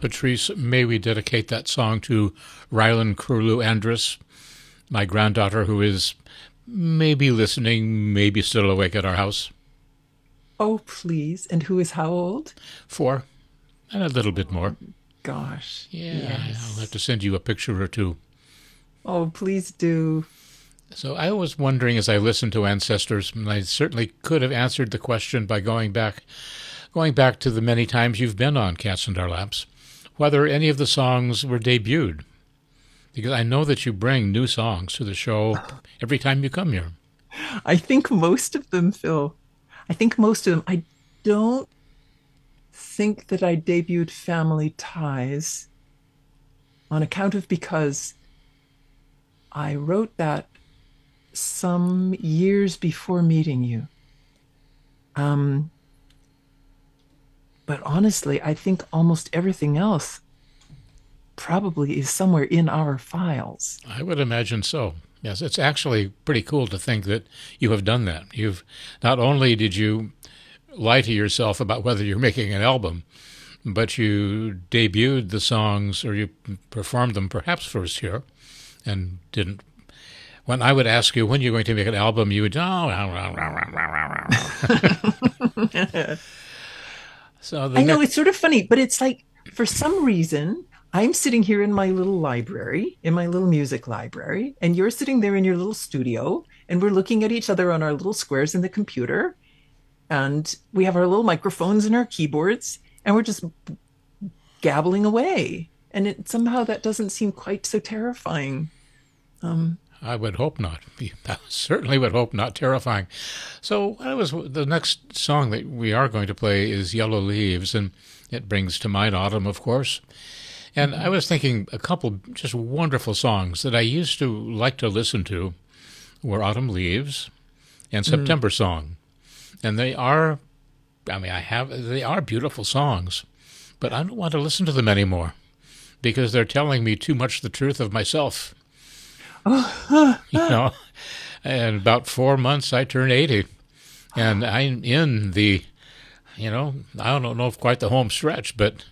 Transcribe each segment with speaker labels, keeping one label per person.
Speaker 1: Patrice, may we dedicate that song to Rylan Curlew Andrus, my granddaughter, who is maybe listening, maybe still awake at our house.
Speaker 2: Oh, please. And who is how old?
Speaker 1: 4, and a little bit more.
Speaker 2: Gosh.
Speaker 1: Yeah, I'll have
Speaker 2: Yes.
Speaker 1: to send you a picture or two.
Speaker 2: Oh, please do.
Speaker 1: So I was wondering as I listened to Ancestors, and I certainly could have answered the question by going back to the many times you've been on Cats and Our Laps, whether any of the songs were debuted. Because I know that you bring new songs to the show every time you come here.
Speaker 2: I think most of them, Phil. I think most of them. I don't think that I debuted Family Ties on account of because I wrote that some years before meeting you. Um, but honestly, I think almost everything else probably is somewhere in our files.
Speaker 1: I would imagine so. Yes, it's actually pretty cool to think that you have done that. You've not only did you lie to yourself about whether you're making an album, but you debuted the songs or you performed them perhaps first here and didn't. When I would ask you when you're going to make an album, you would, so the
Speaker 2: I know
Speaker 1: next,
Speaker 2: it's sort of funny, but it's like for some reason, I'm sitting here in my little library, in my little music library, and you're sitting there in your little studio, and we're looking at each other on our little squares in the computer, and we have our little microphones and our keyboards, and we're just gabbling away. And it somehow that doesn't seem quite so terrifying. Um,
Speaker 1: I would hope not. I certainly would hope not terrifying. So the next song that we are going to play is Yellow Leaves, and it brings to mind autumn, of course. And I was thinking a couple just wonderful songs that I used to like to listen to were Autumn Leaves and
Speaker 2: mm.
Speaker 1: September Song. And they are, they are beautiful songs, but I don't want to listen to them anymore because they're telling me too much the truth of myself. You know, in about 4 months, I turn 80, and I'm in the, I don't know if quite the home stretch, but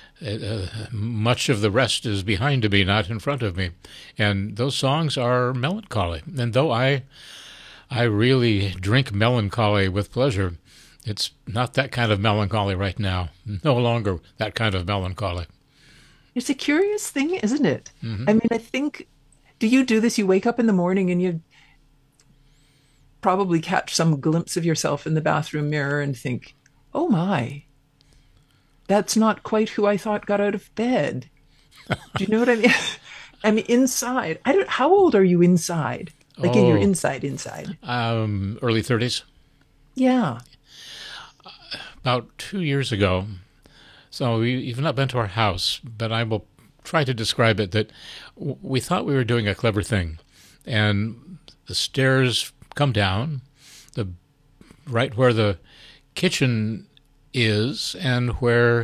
Speaker 1: much of the rest is behind me, not in front of me. And those songs are melancholy. And though I really drink melancholy with pleasure, it's not that kind of melancholy right now. No longer that kind of melancholy.
Speaker 2: It's a curious thing, isn't it?
Speaker 1: Hmm.
Speaker 2: I mean, I think, do you do this? You wake up in the morning and you probably catch some glimpse of yourself in the bathroom mirror and think, oh my, that's not quite who I thought got out of bed. Do you know what I mean? I mean, inside. I don't. How old are you inside? Like in your
Speaker 1: Oh,
Speaker 2: inside.
Speaker 1: early 30s.
Speaker 2: Yeah.
Speaker 1: About 2 years ago. So you've not been to our house, but I will try to describe it that we thought we were doing a clever thing. And the stairs come down, the right where the kitchen is and where